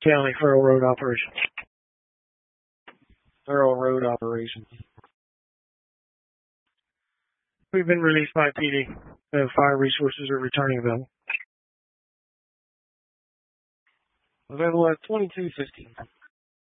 County Federal Road Operations. Federal Road Operations. We've been released by PD. Fire resources are returning available. Available at 22:15.